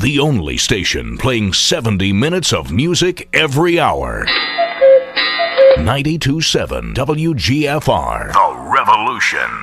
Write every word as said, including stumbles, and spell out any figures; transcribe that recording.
the only station playing seventy minutes of music every hour. ninety-two point seven W G F R. The Revolution.